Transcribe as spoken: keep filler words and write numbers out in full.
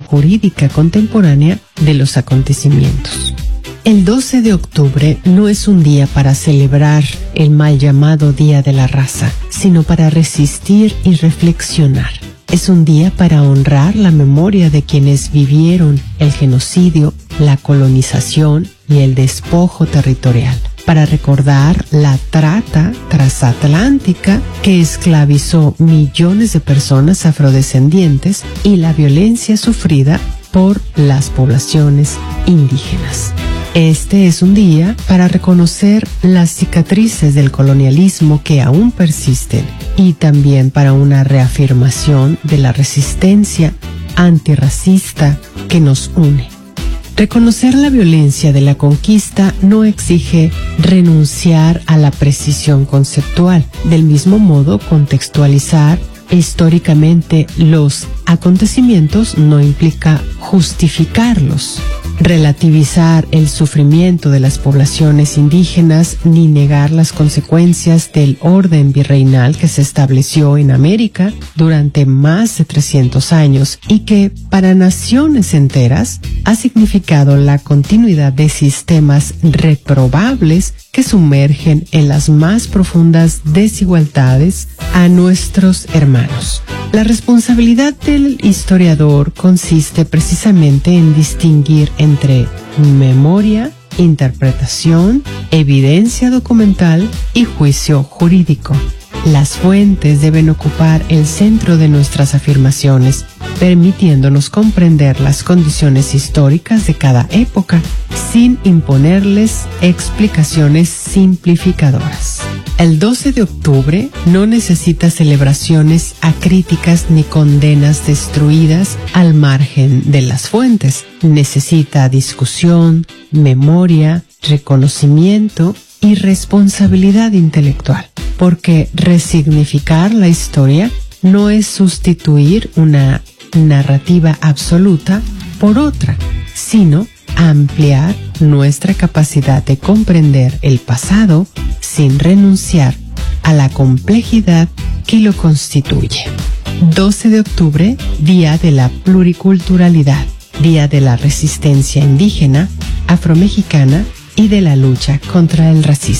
jurídica contemporánea de los acontecimientos. El doce de octubre no es un día para celebrar el mal llamado Día de la Raza, sino para resistir y reflexionar. Es un día para honrar la memoria de quienes vivieron el genocidio, la colonización y el despojo territorial, para recordar la trata transatlántica que esclavizó millones de personas afrodescendientes y la violencia sufrida por las poblaciones indígenas. Este es un día para reconocer las cicatrices del colonialismo que aún persisten y también para una reafirmación de la resistencia antirracista que nos une. Reconocer la violencia de la conquista no exige renunciar a la precisión conceptual. Del mismo modo, contextualizar históricamente los acontecimientos no implica justificarlos. Relativizar el sufrimiento de las poblaciones indígenas ni negar las consecuencias del orden virreinal que se estableció en América durante más de trescientos años y que para naciones enteras ha significado la continuidad de sistemas reprobables que sumergen en las más profundas desigualdades a nuestros hermanos. La responsabilidad del historiador consiste precisamente en distinguir entre memoria, interpretación, evidencia documental y juicio jurídico. Las fuentes deben ocupar el centro de nuestras afirmaciones, permitiéndonos comprender las condiciones históricas de cada época, sin imponerles explicaciones simplificadoras. El doce de octubre no necesita celebraciones acríticas ni condenas destruidas al margen de las fuentes. Necesita discusión, memoria, reconocimiento y responsabilidad intelectual, porque resignificar la historia no es sustituir una narrativa absoluta por otra, sino ampliar nuestra capacidad de comprender el pasado sin renunciar a la complejidad que lo constituye. doce de octubre, Día de la Pluriculturalidad, Día de la Resistencia Indígena, Afromexicana y de la lucha contra el racismo.